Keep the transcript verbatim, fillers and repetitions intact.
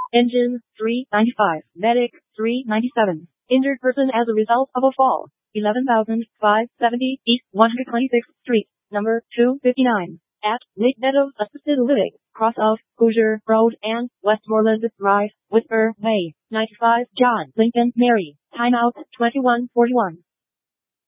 Engine, three ninety-five. Medic, three ninety-seven. Injured person as a result of a fall, eleven thousand five hundred seventy East one hundred twenty-sixth Street, number two fifty-nine. At Lake Meadows Assisted Living, cross of Hoosier Road and Westmoreland Drive, Whisper Way, ninety-five John Lincoln Mary. Timeout twenty-one forty-one.